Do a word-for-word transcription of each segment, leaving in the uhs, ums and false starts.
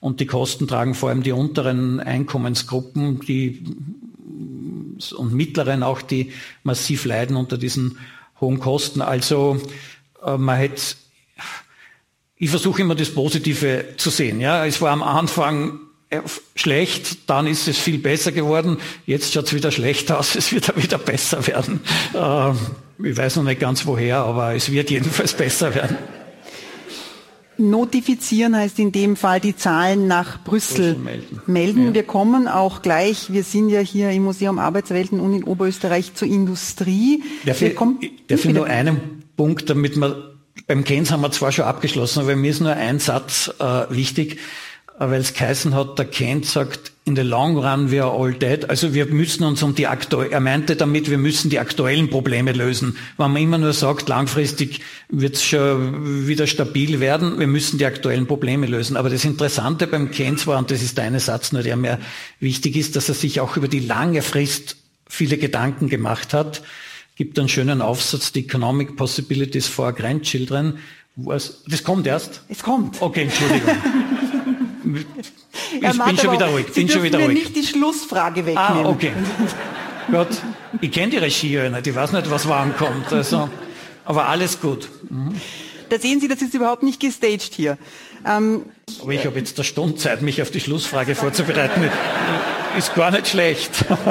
Und die Kosten tragen vor allem die unteren Einkommensgruppen, die und mittleren auch, die massiv leiden unter diesen hohen Kosten. Also man hätte, ich versuche immer das Positive zu sehen. Ja, es war am Anfang schlecht, dann ist es viel besser geworden. Jetzt schaut es wieder schlecht aus, es wird wieder besser werden. Äh, ich weiß noch nicht ganz woher, aber es wird jedenfalls besser werden. Notifizieren heißt in dem Fall die Zahlen nach Brüssel, Brüssel melden. melden. Ja. Wir kommen auch gleich, wir sind ja hier im Museum Arbeitswelten und in Oberösterreich zur Industrie. Darf ich, darf ich nur einen Punkt, damit wir, beim Keynes haben wir zwar schon abgeschlossen, aber mir ist nur ein Satz äh, wichtig, weil es geheißen hat, der Keynes sagt, in the long run we are all dead. Also wir müssen uns um die aktuellen, er meinte damit, wir müssen die aktuellen Probleme lösen. Wenn man immer nur sagt, langfristig wird es schon wieder stabil werden, wir müssen die aktuellen Probleme lösen. Aber das Interessante beim Keynes war, und das ist der eine Satz nur, der mir wichtig ist, dass er sich auch über die lange Frist viele Gedanken gemacht hat. Gibt einen schönen Aufsatz, The Economic Possibilities for Grandchildren. Was, das kommt erst? Es kommt. Okay, Entschuldigung. Ich bin schon wieder ruhig. Sie bin schon wieder mir ruhig. nicht die Schlussfrage wegnehmen. Ah, okay. Gut. Ich kenne die Regie ja nicht. Ich weiß nicht, was wann kommt. Also, aber alles gut. Mhm. Da sehen Sie, das ist überhaupt nicht gestaged hier. Ähm, aber ich habe jetzt eine Stunde Zeit, mich auf die Schlussfrage vorzubereiten. Ist gar nicht schlecht.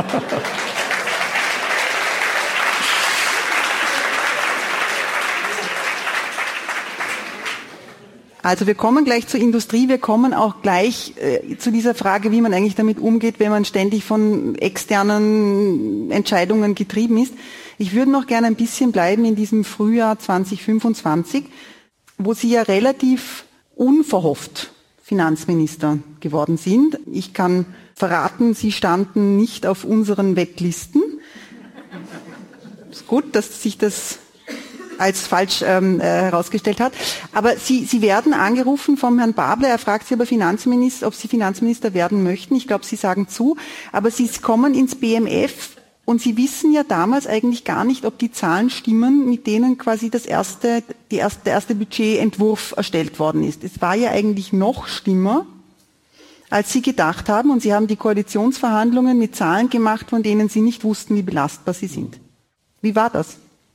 Also wir kommen gleich zur Industrie, wir kommen auch gleich äh, zu dieser Frage, wie man eigentlich damit umgeht, wenn man ständig von externen Entscheidungen getrieben ist. Ich würde noch gerne ein bisschen bleiben in diesem Frühjahr zwanzig fünfundzwanzig, wo Sie ja relativ unverhofft Finanzminister geworden sind. Ich kann verraten, Sie standen nicht auf unseren Wettlisten. Ist gut, dass sich das als falsch ähm, äh, herausgestellt hat. Aber Sie, Sie werden angerufen vom Herrn Babler. Er fragt Sie aber Finanzminister, ob Sie Finanzminister werden möchten. Ich glaube, Sie sagen zu. Aber Sie kommen ins B M F und Sie wissen ja damals eigentlich gar nicht, ob die Zahlen stimmen, mit denen quasi das erste, die erste, der erste Budgetentwurf erstellt worden ist. Es war ja eigentlich noch schlimmer, als Sie gedacht haben. Und Sie haben die Koalitionsverhandlungen mit Zahlen gemacht, von denen Sie nicht wussten, wie belastbar sie sind. Wie war das?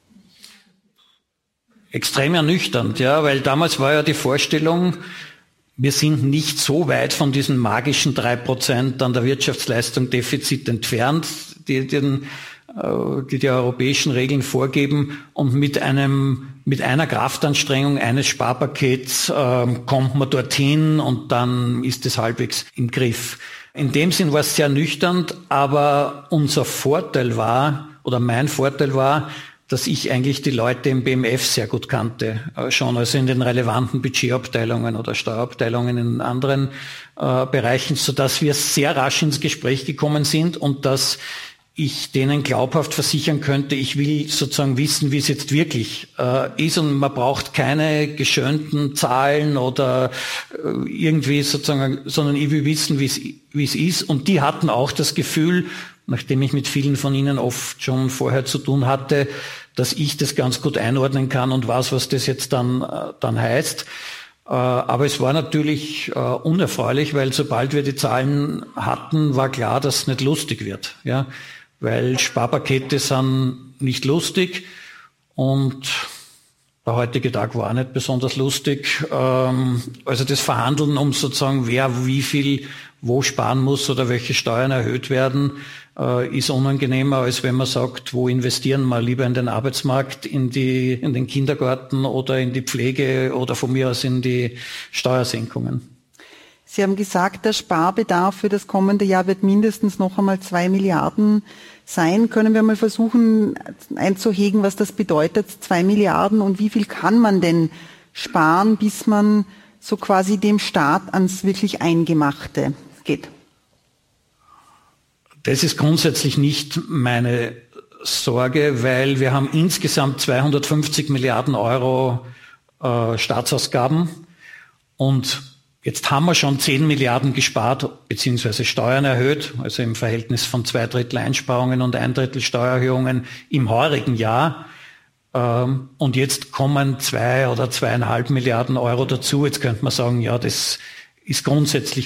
Extrem ernüchternd, ja, weil damals war ja die Vorstellung, wir sind nicht so weit von diesen magischen drei Prozent an der Wirtschaftsleistung Defizit entfernt, die, den, die die europäischen Regeln vorgeben, und mit einem, mit einer Kraftanstrengung eines Sparpakets äh, kommt man dorthin und dann ist es halbwegs im Griff. In dem Sinn war es sehr ernüchternd, aber unser Vorteil war, oder mein Vorteil war, dass ich eigentlich die Leute im B M F sehr gut kannte, äh, schon also in den relevanten Budgetabteilungen oder Steuerabteilungen in anderen äh, Bereichen, sodass wir sehr rasch ins Gespräch gekommen sind und dass ich denen glaubhaft versichern könnte, ich will sozusagen wissen, wie es jetzt wirklich äh, ist, und man braucht keine geschönten Zahlen oder äh, irgendwie sozusagen, sondern ich will wissen, wie es wie es ist. Und die hatten auch das Gefühl, nachdem ich mit vielen von Ihnen oft schon vorher zu tun hatte, dass ich das ganz gut einordnen kann und weiß, was das jetzt dann, äh, dann heißt. Äh, aber es war natürlich äh, unerfreulich, weil sobald wir die Zahlen hatten, war klar, dass es nicht lustig wird. Ja? Weil Sparpakete sind nicht lustig und der heutige Tag war auch nicht besonders lustig. Ähm, also das Verhandeln um sozusagen, wer wie viel wo sparen muss oder welche Steuern erhöht werden, äh, ist unangenehmer, als wenn man sagt, wo investieren wir lieber in den Arbeitsmarkt, in die, in den Kindergarten oder in die Pflege oder von mir aus in die Steuersenkungen. Sie haben gesagt, der Sparbedarf für das kommende Jahr wird mindestens noch einmal zwei Milliarden sein. Können wir mal versuchen einzuhegen, was das bedeutet, zwei Milliarden, und wie viel kann man denn sparen, bis man so quasi dem Staat ans wirklich Eingemachte geht? Das ist grundsätzlich nicht meine Sorge, weil wir haben insgesamt zweihundertfünfzig Milliarden Euro äh, Staatsausgaben, und jetzt haben wir schon zehn Milliarden gespart beziehungsweise Steuern erhöht, also im Verhältnis von zwei Drittel Einsparungen und ein Drittel Steuererhöhungen im heurigen Jahr. Ähm, und jetzt kommen zwei oder zweieinhalb Milliarden Euro dazu. Jetzt könnte man sagen, ja, das ist grundsätzlich